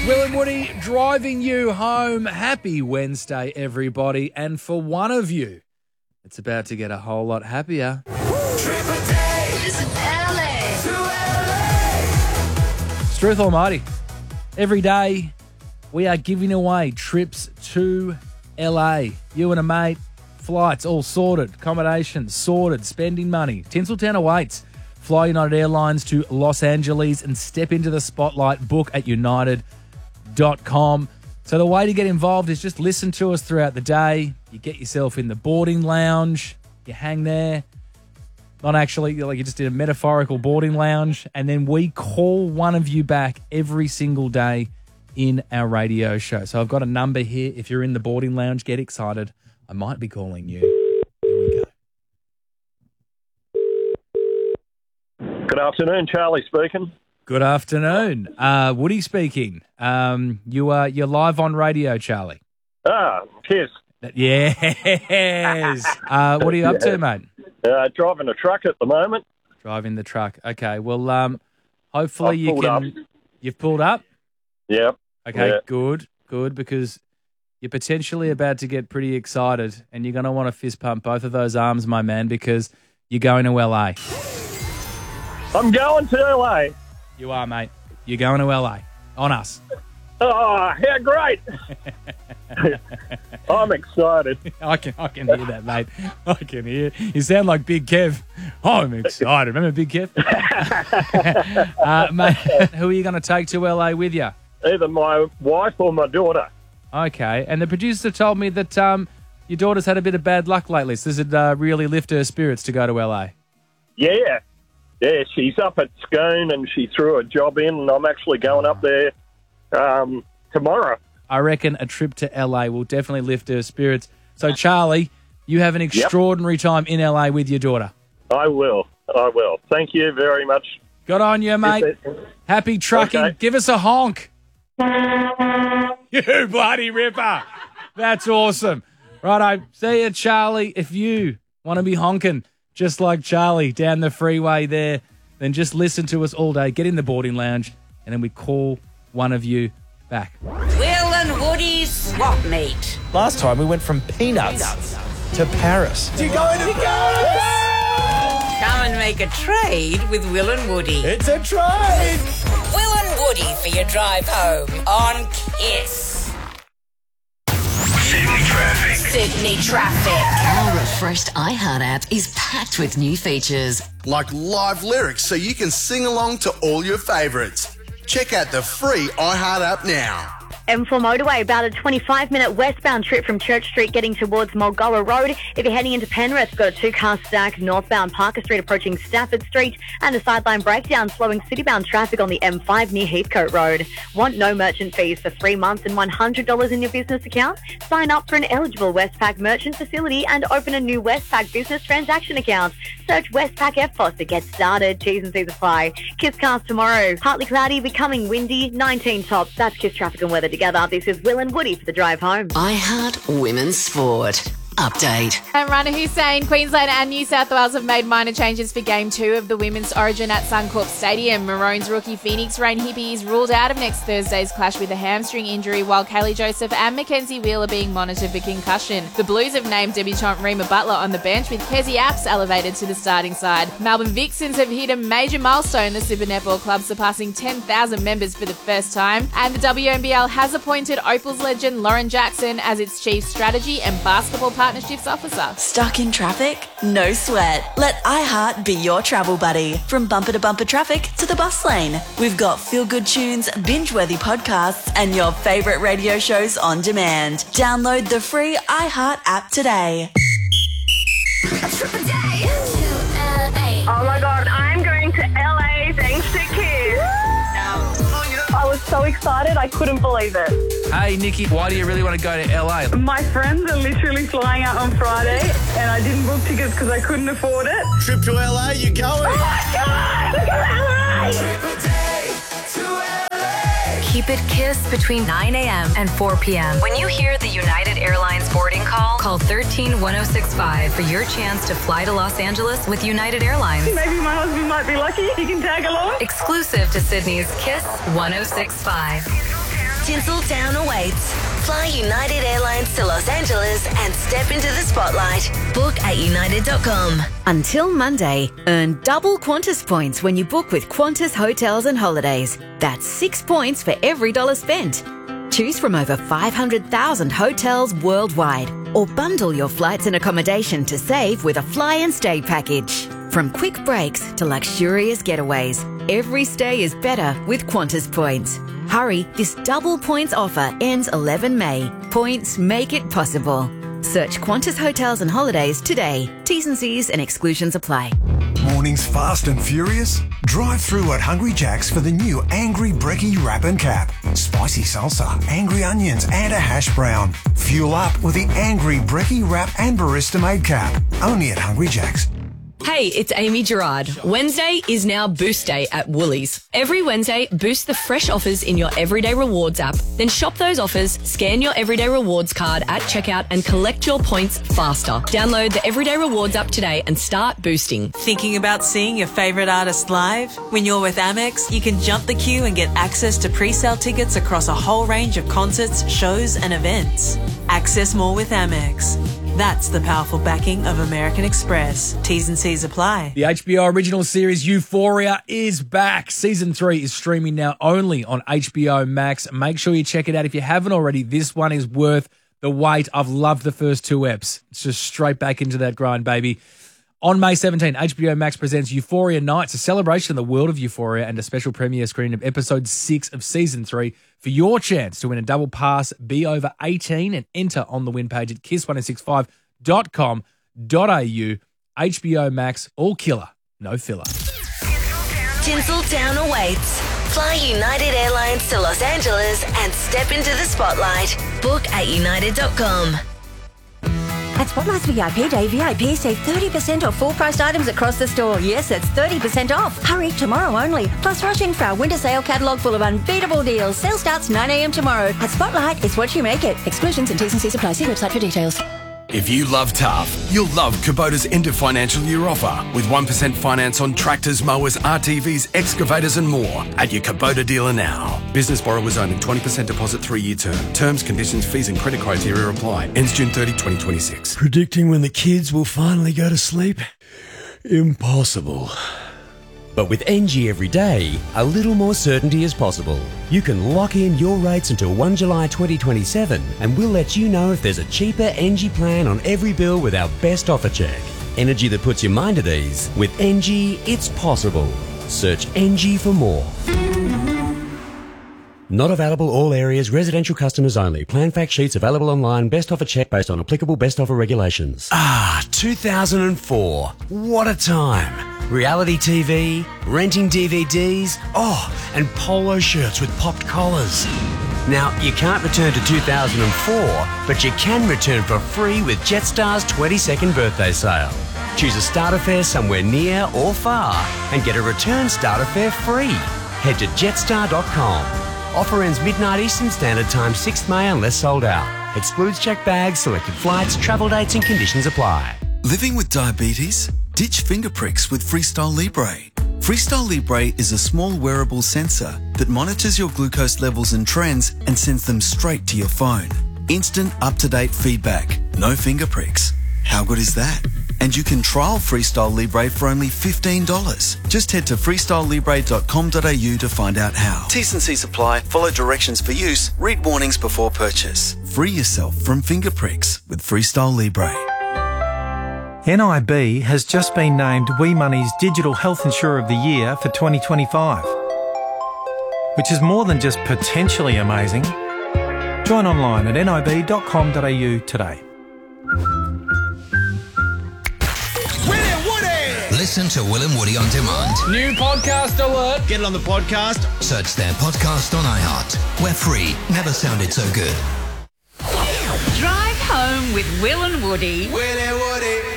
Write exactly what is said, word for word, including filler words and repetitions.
Will and Woody driving you home. Happy Wednesday, everybody. And for one of you, it's about to get a whole lot happier. Triple Days in L A. To L A. Struth Almighty. Every day, we are giving away trips to L A. You and a mate, flights all sorted, accommodation sorted, spending money. Tinseltown awaits. Fly United Airlines to Los Angeles and step into the spotlight. Book at united dot com. So the way to get involved is just listen to us throughout the day. You get yourself in the boarding lounge. You hang there. Not actually, like you just did a metaphorical boarding lounge. And then we call one of you back every single day in our radio show. So I've got a number here. If you're in the boarding lounge, get excited. I might be calling you. Here we go. Good afternoon, Charlie speaking. Good afternoon. Uh, Woody speaking. Um, you are, you're live on radio, Charlie. Ah, cheers. Yes. Uh, what are you up to, mate? Uh, driving a truck at the moment. Driving the truck. Okay. Well, um, hopefully I've you pulled can. up. You've pulled up. Yep. Okay. Yeah. Good. Good, because you're potentially about to get pretty excited, and you're going to want to fist pump both of those arms, my man, because you're going to L A. I'm going to L A. You are, mate. You're going to L A on us. Oh, how great. I'm excited. I can, I can hear that, mate. I can hear. You sound like Big Kev. I'm excited. Remember Big Kev? uh, mate, who are you going to take to L A with you? Either my wife or my daughter. Okay. And the producer told me that um, your daughter's had a bit of bad luck lately. So does it uh, really lift her spirits to go to L A? Yeah. Yeah, she's up at Scone and she threw a job in, and I'm actually going up there um, tomorrow. I reckon a trip to L A will definitely lift her spirits. So, Charlie, you have an extraordinary yep. time in L A with your daughter. I will. I will. Thank you very much. Good on you, mate. Happy trucking. Okay. Give us a honk. You bloody ripper. That's awesome. Righto. See you, Charlie. If you want to be honking just like Charlie down the freeway there, then just listen to us all day. Get in the boarding lounge, and then we call one of you back. Will and Woody's swap meet. Last time we went from peanuts, peanuts. to Paris. Do you go to Paris? Come and make a trade with Will and Woody. It's a trade. Will and Woody for your drive home on Kiss. Sydney traffic. Sydney traffic. Our refreshed iHeart app is packed with new features. Like live lyrics so you can sing along to all your favourites. Check out the free iHeart app now. M four motorway, about a twenty-five minute westbound trip from Church Street getting towards Mulgoa Road. If you're heading into Penrith, got a two-car stack northbound Parker Street approaching Stafford Street, and a sideline breakdown slowing citybound traffic on the M five near Heathcote Road. Want no merchant fees for three months and one hundred dollars in your business account? Sign up for an eligible Westpac merchant facility and open a new Westpac business transaction account. Search Westpac F P O S to get started. T's and C's apply. Kisscast tomorrow. Partly cloudy, becoming windy, nineteen tops. That's Kiss traffic and weather together. This is Will and Woody for the drive home. iHeart Women's Sport. Update. And Rana Hussein, Queensland and New South Wales have made minor changes for Game two of the Women's Origin at Suncorp Stadium. Maroons rookie Phoenix Rain Hippie is ruled out of next Thursday's clash with a hamstring injury, while Kaylee Joseph and Mackenzie Wheel are being monitored for concussion. The Blues have named debutante Rima Butler on the bench, with Kezi Apps elevated to the starting side. Melbourne Vixens have hit a major milestone, the Super Netball Club surpassing ten thousand members for the first time, and the W N B L has appointed Opals legend Lauren Jackson as its Chief Strategy and Basketball Partnerships Officer. Stuck in traffic? No sweat. Let iHeart be your travel buddy. From bumper to bumper traffic to the bus lane. We've got feel-good tunes, binge-worthy podcasts, and your favourite radio shows on demand. Download the free iHeart app today. Oh my God, I'm going to L A thanks to Kiss. I was so excited, I couldn't believe it. Hey, Nikki, why do you really want to go to L A? My friends are literally flying out on Friday, and I didn't book tickets because I couldn't afford it. Trip to L A, you going? Oh my God, look at L A! Keep it Kiss between nine a.m. and four p.m. When you hear the United Airlines boarding call, call one three one oh six five for your chance to fly to Los Angeles with United Airlines. Maybe my husband might be lucky. He can tag along. Exclusive to Sydney's Kiss one oh six five. Tinseltown awaits. Fly United Airlines to Los Angeles and step into the spotlight. Book at united dot com. Until Monday, earn double Qantas points when you book with Qantas Hotels and Holidays. That's six points for every dollar spent. Choose from over five hundred thousand hotels worldwide, or bundle your flights and accommodation to save with a fly and stay package. From quick breaks to luxurious getaways, every stay is better with Qantas points. Hurry, this double points offer ends eleven May. Points make it possible. Search Qantas Hotels and Holidays today. T's and C's and exclusions apply. Mornings fast and furious? Drive through at Hungry Jack's for the new Angry Brekkie Wrap and Cap. Spicy salsa, angry onions and a hash brown. Fuel up with the Angry Brekkie Wrap and Barista Made Cap. Only at Hungry Jack's. Hey, it's Amy Gerard. Wednesday is now Boost Day at Woolies. Every Wednesday, boost the fresh offers in your Everyday Rewards app. Then shop those offers, scan your Everyday Rewards card at checkout and collect your points faster. Download the Everyday Rewards app today and start boosting. Thinking about seeing your favourite artist live? When you're with Amex, you can jump the queue and get access to pre-sale tickets across a whole range of concerts, shows and events. Access more with Amex. That's the powerful backing of American Express. T's and C's apply. The H B O original series Euphoria is back. Season three is streaming now only on H B O Max. Make sure you check it out if you haven't already. This one is worth the wait. I've loved the first two eps. It's just straight back into that grind, baby. On May seventeenth, H B O Max presents Euphoria Nights, a celebration of the world of Euphoria and a special premiere screening of episode six of season three for your chance to win a double pass. Be over eighteen and enter on the win page at kiss one oh six five dot com dot a u. H B O Max, all killer, no filler. Tinseltown awaits. Fly United Airlines to Los Angeles and step into the spotlight. Book at united dot com. At Spotlight's V I P Day, V I Ps save thirty percent off full-priced items across the store. Yes, that's thirty percent off. Hurry, tomorrow only. Plus, rush in for our winter sale catalogue full of unbeatable deals. Sale starts nine a.m. tomorrow. At Spotlight, it's what you make it. Exclusions and T's and C's apply. See website for details. If you love tough, you'll love Kubota's end of financial year offer with one percent finance on tractors, mowers, R T Vs, excavators and more at your Kubota dealer now. Business borrowers only, twenty percent deposit, three-year term. Terms, conditions, fees and credit criteria apply. Ends June thirtieth, twenty twenty-six. Predicting when the kids will finally go to sleep? Impossible. But with N G Everyday, a little more certainty is possible. You can lock in your rates until the first of July twenty twenty-seven and we'll let you know if there's a cheaper N G plan on every bill with our best offer check. Energy that puts your mind at ease. With N G, it's possible. Search N G for more. Not available all areas, residential customers only. Plan fact sheets available online. Best offer check based on applicable best offer regulations. Ah, two thousand four. What a time. Reality T V, renting D V Ds, oh, and polo shirts with popped collars. Now, you can't return to two thousand four, but you can return for free with Jetstar's twenty-second birthday sale. Choose a starter fare somewhere near or far and get a return starter fare free. Head to jetstar dot com. Offer ends midnight Eastern Standard Time, sixth of May unless sold out. Excludes checked bags, selected flights, travel dates and conditions apply. Living with diabetes? Ditch finger pricks with Freestyle Libre. Freestyle Libre is a small wearable sensor that monitors your glucose levels and trends and sends them straight to your phone. Instant, up-to-date feedback. No finger pricks. How good is that? And you can trial Freestyle Libre for only fifteen dollars. Just head to freestyle libre dot com dot a u to find out how. T's and C's apply. Follow directions for use. Read warnings before purchase. Free yourself from finger pricks with Freestyle Libre. N I B has just been named WeMoney's Digital Health Insurer of the Year for twenty twenty-five, which is more than just potentially amazing. Join online at nib dot com dot a u today. Listen to Will and Woody on demand. New podcast alert. Get it on the podcast. Search their podcast on iHeart. We're free. Never sounded so good. Drive home with Will and Woody. Willy